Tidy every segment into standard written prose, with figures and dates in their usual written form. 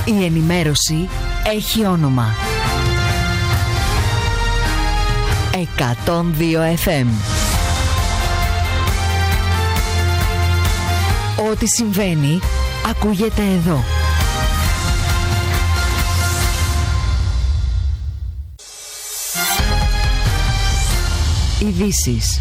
Η ενημέρωση έχει όνομα. 102 FM. Ό,τι συμβαίνει, ακούγεται εδώ. Ειδήσεις.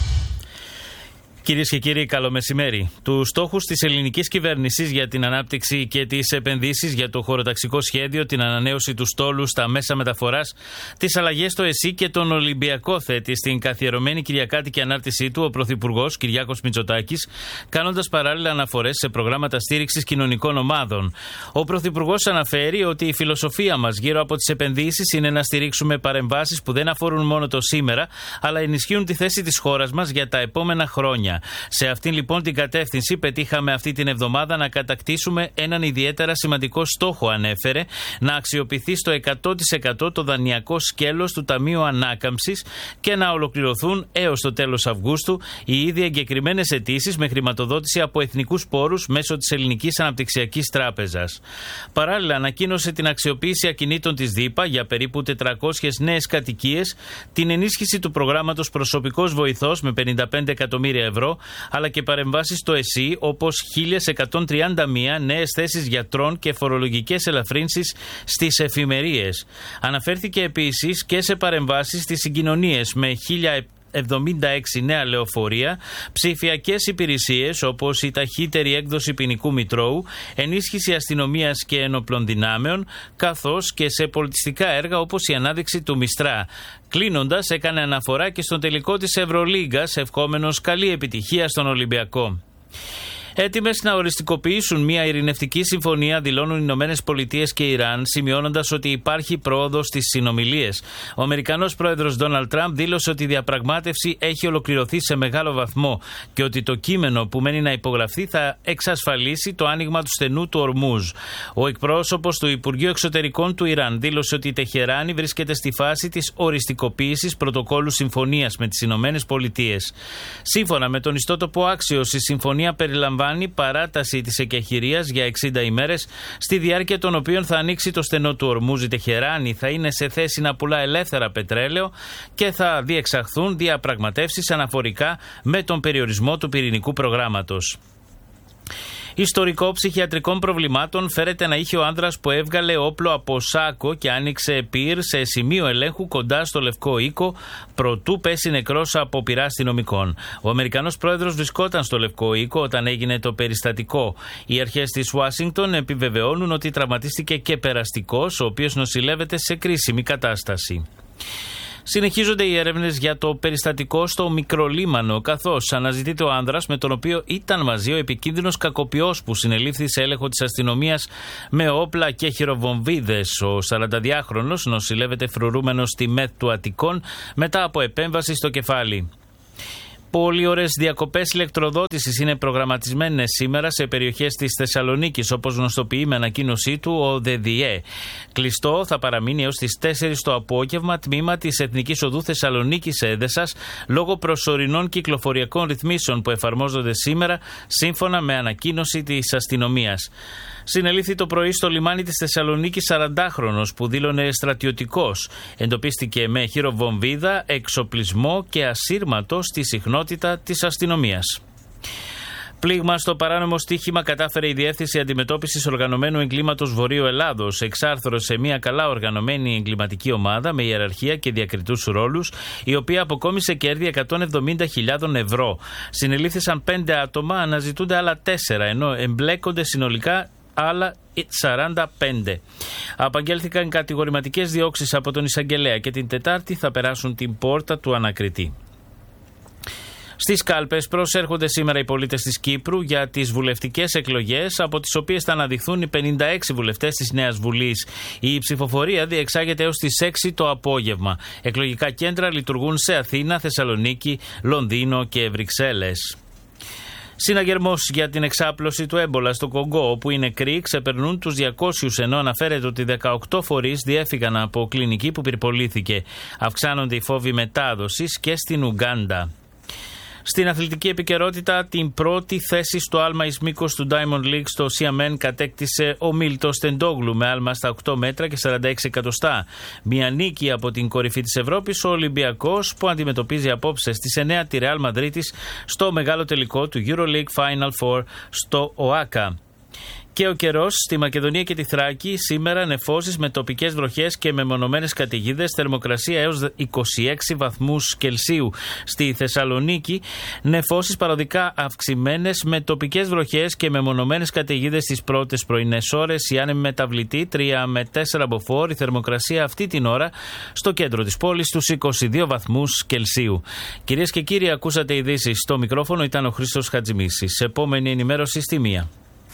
Κυρίες και κύριοι, καλό μεσημέρι. Τους στόχους της ελληνικής κυβέρνησης για την ανάπτυξη και τις επενδύσεις για το χωροταξικό σχέδιο, την ανανέωση του στόλου στα μέσα μεταφοράς, τις αλλαγές στο ΕΣΥ και τον Ολυμπιακό θέτει στην καθιερωμένη κυριακάτικη ανάρτησή του ο Πρωθυπουργός Κυριάκος Μητσοτάκης, κάνοντας παράλληλα αναφορές σε προγράμματα στήριξης κοινωνικών ομάδων. Ο Πρωθυπουργός αναφέρει ότι η φιλοσοφία μας γύρω από τις επενδύσεις είναι να στηρίξουμε παρεμβάσεις που δεν αφορούν μόνο το σήμερα, αλλά ενισχύουν τη θέση της χώρας μας για τα επόμενα χρόνια. Σε αυτήν λοιπόν την κατεύθυνση πετύχαμε αυτή την εβδομάδα να κατακτήσουμε έναν ιδιαίτερα σημαντικό στόχο, ανέφερε, να αξιοποιηθεί στο 100% το δανειακό σκέλος του Ταμείου Ανάκαμψης και να ολοκληρωθούν έως το τέλος Αυγούστου οι ήδη εγκεκριμένες αιτήσεις με χρηματοδότηση από εθνικούς πόρους μέσω της Ελληνικής Αναπτυξιακής Τράπεζας. Παράλληλα, ανακοίνωσε την αξιοποίηση ακινήτων της ΔΥΠΑ για περίπου 400 νέες κατοικίες, την ενίσχυση του προγράμματος Προσωπικός Βοηθός με 55 εκατομμύρια ευρώ, αλλά και παρεμβάσεις στο ΕΣΥ, όπως 1.131 νέες θέσεις γιατρών και φορολογικές ελαφρύνσεις στις εφημερίες. Αναφέρθηκε επίσης και σε παρεμβάσεις στις συγκοινωνίες με 1.076 νέα λεωφορεία, ψηφιακές υπηρεσίες όπως η ταχύτερη έκδοση ποινικού μητρώου, ενίσχυση αστυνομίας και ενόπλων δυνάμεων, καθώς και σε πολιτιστικά έργα όπως η ανάδειξη του Μιστρά. Κλείνοντας, έκανε αναφορά και στον τελικό της Ευρωλίγκας, ευχόμενος καλή επιτυχία στον Ολυμπιακό. Έτοιμες να οριστικοποιήσουν μια ειρηνευτική συμφωνία, δηλώνουν οι Ηνωμένες Πολιτείες και Ιράν, σημειώνοντας ότι υπάρχει πρόοδος στις συνομιλίες. Ο Αμερικανός πρόεδρος Ντόναλντ Τραμπ δήλωσε ότι η διαπραγμάτευση έχει ολοκληρωθεί σε μεγάλο βαθμό και ότι το κείμενο που μένει να υπογραφεί θα εξασφαλίσει το άνοιγμα του στενού του Ορμούζ. Ο εκπρόσωπος του Υπουργείου Εξωτερικών του Ιράν δήλωσε ότι η Τεχεράνη βρίσκεται στη φάση της οριστικοποίησης πρωτοκόλου συμφωνίας με τις Ηνωμένες Πολιτείες. Σύμφωνα με τον ιστότοπο Axios, η συμφωνία περιλαμβάνει παράταση της εκεχηρίας για 60 ημέρες, στη διάρκεια των οποίων θα ανοίξει το στενό του Ορμούζ. Η Τεχεράνη θα είναι σε θέση να πουλά ελεύθερα πετρέλαιο και θα διεξαχθούν διαπραγματεύσεις αναφορικά με τον περιορισμό του πυρηνικού προγράμματος. Ιστορικό ψυχιατρικών προβλημάτων φέρεται να είχε ο άνδρας που έβγαλε όπλο από σάκο και άνοιξε πυρ σε σημείο ελέγχου κοντά στο Λευκό Οίκο, προτού πέσει νεκρός από πυρά αστυνομικών. Ο Αμερικανός πρόεδρος βρισκόταν στο Λευκό Οίκο όταν έγινε το περιστατικό. Οι αρχές της Ουάσιγκτον επιβεβαιώνουν ότι τραυματίστηκε και περαστικός, ο οποίος νοσηλεύεται σε κρίσιμη κατάσταση. Συνεχίζονται οι έρευνες για το περιστατικό στο Μικρολίμανο, καθώς αναζητείται ο άνδρας με τον οποίο ήταν μαζί ο επικίνδυνος κακοποιός που συνελήφθη σε έλεγχο της αστυνομίας με όπλα και χειροβομβίδες. Ο 42χρονος νοσηλεύεται φρουρούμενος στη ΜΕΘ του Αττικών μετά από επέμβαση στο κεφάλι. Πολύ ωραίες διακοπές ηλεκτροδότησης είναι προγραμματισμένες σήμερα σε περιοχές της Θεσσαλονίκης, όπως γνωστοποιεί με ανακοίνωσή του ο ΔΔΕ. Κλειστό θα παραμείνει έως τις 4 το απόγευμα τμήμα της Εθνικής Οδού Θεσσαλονίκης Έδεσας λόγω προσωρινών κυκλοφοριακών ρυθμίσεων που εφαρμόζονται σήμερα σύμφωνα με ανακοίνωση της αστυνομίας. Συνελήφθη το πρωί στο λιμάνι της Θεσσαλονίκης 40χρονος που δήλωνε στρατιωτικός. Εντοπίστηκε με χειροβομβίδα, εξοπλισμό και ασύρματο στη συχνότητα της αστυνομίας. Πλήγμα στο παράνομο στοίχημα κατάφερε η Διεύθυνση Αντιμετώπισης Οργανωμένου Εγκλήματος Βορείου Ελλάδος. Εξάρθρωσε μια καλά οργανωμένη εγκληματική ομάδα με ιεραρχία και διακριτούς ρόλους, η οποία αποκόμισε κέρδη 170.000 ευρώ. Συνελήφθησαν 5 άτομα, αναζητούνται άλλα 4, ενώ εμπλέκονται συνολικά άλλα 45. Απαγγέλθηκαν κατηγορηματικές διώξεις από τον εισαγγελέα και την Τετάρτη θα περάσουν την πόρτα του ανακριτή. Στις κάλπες προσέρχονται σήμερα οι πολίτες της Κύπρου για τις βουλευτικές εκλογές, από τις οποίες θα αναδειχθούν οι 56 βουλευτές της Νέας Βουλής. Η ψηφοφορία διεξάγεται έως τις 6 το απόγευμα. Εκλογικά κέντρα λειτουργούν σε Αθήνα, Θεσσαλονίκη, Λονδίνο και Βρυξέλλες. Συναγερμός για την εξάπλωση του έμπολα στο Κονγκό, όπου οι νεκροί ξεπερνούν τους 200, ενώ αναφέρεται ότι 18 φορείς διέφυγαν από κλινική που πυρπολήθηκε. Αυξάνονται οι φόβοι μετάδοσης και στην Ουγκάντα. Στην αθλητική επικαιρότητα, την πρώτη θέση στο άλμα εις μήκος του Diamond League στο Xiamen κατέκτησε ο Μίλτος Τεντόγλου με άλμα στα 8 μέτρα και 46 εκατοστά. Μια νίκη από την κορυφή της Ευρώπης, ο Ολυμπιακός, που αντιμετωπίζει απόψε στις 9 τη Real Μαδρίτης στο μεγάλο τελικό του EuroLeague Final Four στο ΟΑΚΑ. Και ο καιρός στη Μακεδονία και τη Θράκη σήμερα νεφώσεις με τοπικές βροχές και μεμονωμένες καταιγίδες, θερμοκρασία έως 26 βαθμούς Κελσίου. Στη Θεσσαλονίκη νεφώσεις παροδικά αυξημένες με τοπικές βροχές και μεμονωμένες καταιγίδες στις πρώτες πρωινές ώρες. Η άνεμη μεταβλητή 3 με 4 μποφόρ, η θερμοκρασία αυτή την ώρα στο κέντρο της πόλης στους 22 βαθμούς Κελσίου. Κυρίες και κύριοι, ακούσατε ειδήσεις. Στο μικρόφωνο ήταν ο Χρήστος Χατζημίσης. Επόμενη ενημέρωση στη 1.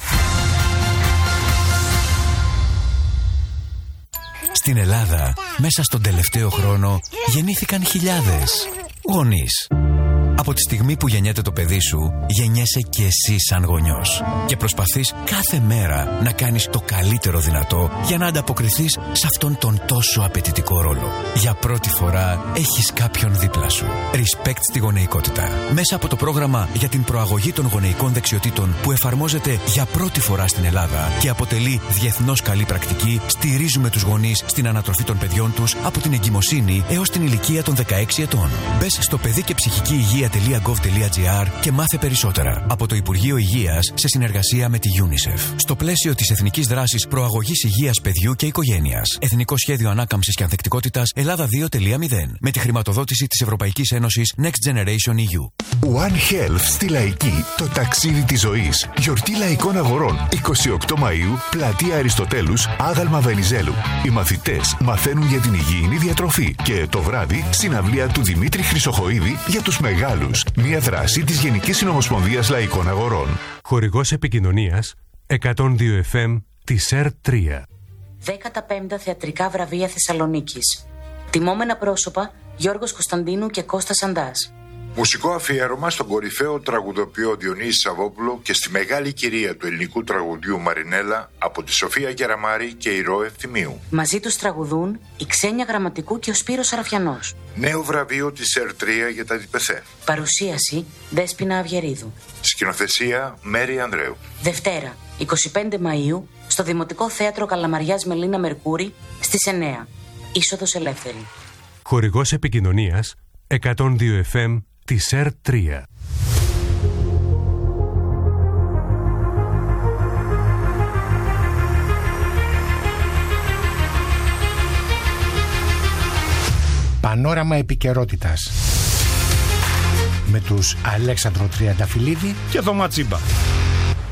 Στην Ελλάδα, μέσα στον τελευταίο χρόνο, γεννήθηκαν χιλιάδες γονείς. Από τη στιγμή που γεννιέται το παιδί σου, γεννιέσαι και εσύ σαν γονιός. Και προσπαθείς κάθε μέρα να κάνεις το καλύτερο δυνατό για να ανταποκριθείς σε αυτόν τον τόσο απαιτητικό ρόλο. Για πρώτη φορά έχεις κάποιον δίπλα σου. Respect στη γονεϊκότητα. Μέσα από το πρόγραμμα για την προαγωγή των γονεϊκών δεξιοτήτων που εφαρμόζεται για πρώτη φορά στην Ελλάδα και αποτελεί διεθνώς καλή πρακτική, στηρίζουμε τους γονείς στην ανατροφή των παιδιών τους από την εγκυμοσύνη έως την ηλικία των 16 ετών. Μπες στο παιδί και ψυχική υγεία.gov.gr και μάθε περισσότερα από το Υπουργείο Υγείας σε συνεργασία με τη UNICEF. Στο πλαίσιο της Εθνικής Δράσης Προαγωγής Υγείας Παιδιού και Οικογένειας. Εθνικό Σχέδιο Ανάκαμψης και Ανθεκτικότητας Ελλάδα 2.0. Με τη χρηματοδότηση της Ευρωπαϊκής Ένωσης Next Generation EU. One Health στη Λαϊκή. Το ταξίδι της ζωής. Γιορτή Λαϊκών Αγορών. 28 Μαΐου. Πλατεία Αριστοτέλους. Άγαλμα Βενιζέλου. Οι μαθητές μαθαίνουν για την υγιεινή διατροφή. Και το βράδυ συναυλία του Δημήτρη Χρυσοχοΐδη για τους μεγάλους. Μια δράση της Γενικής Συνομοσπονδίας Λαϊκών Αγορών. Χορηγός επικοινωνίας 102 FM της ΕΡΤ3. 15 θεατρικά βραβεία Θεσσαλονίκης. Τιμόμενα πρόσωπα Γιώργος Κωνσταντίνου και Κώστας Αντάς. Μουσικό αφιέρωμα στον κορυφαίο τραγουδοποιό Διονύση Σαββόπουλο και στη μεγάλη κυρία του ελληνικού τραγουδιού Μαρινέλα από τη Σοφία Γεραμάρη και η Ρο Ευθυμίου. Μαζί τους τραγουδούν η Ξένια Γραμματικού και ο Σπύρος Αραφιανός. Νέο βραβείο της ΕΡΤ3 για τα ΤΠΘ. Παρουσίαση Δέσποινα Αυγερίδου. Σκηνοθεσία Μέρη Ανδρέου. Δευτέρα 25 Μαΐου στο Δημοτικό Θέατρο Καλαμαριάς Μελίνα Μερκούρη στις 9. Είσοδος ελεύθερη. Χορηγός επικοινωνίας 102 FM της ΕΡΤ3. Πανόραμα επικαιρότητας με τους Αλέξανδρο Τριανταφυλλίδη και Θωμά Τσίμπα.